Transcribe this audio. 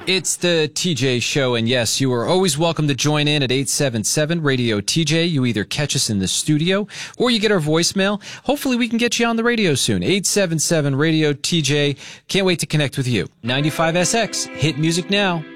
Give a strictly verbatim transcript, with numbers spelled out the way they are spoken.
It's the T J Show, and yes, you are always welcome to join in at eight seven seven radio T J. You either catch us in the studio or you get our voicemail. Hopefully we can get you on the radio soon. eight seven seven radio T J. Can't wait to connect with you. ninety-five S X, hit music now.